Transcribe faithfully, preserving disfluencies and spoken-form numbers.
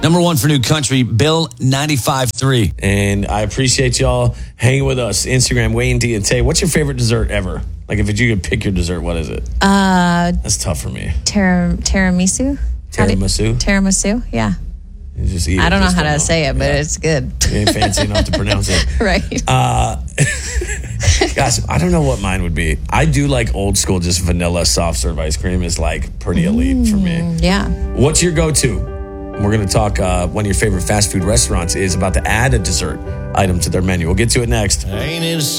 Number one for New Country, Bill ninety-five three. And I appreciate y'all hanging with us. Instagram, Wayne D and Tay. What's your favorite dessert ever? Like, if you could pick your dessert, what is it? Uh, That's tough for me. Tir- tiramisu? Tiramisu? Tiramisu, yeah. You just eat I it, don't know just how to know. say it, but Yeah. it's good. You ain't fancy enough to pronounce it. Right. Uh, gosh, I don't know what mine would be. I do like old school, just vanilla soft serve ice cream is like pretty elite for me. Yeah. What's your go-to? We're going to talk uh, one of your favorite fast food restaurants is about to add a dessert item to their menu. We'll get to it next. Ain't it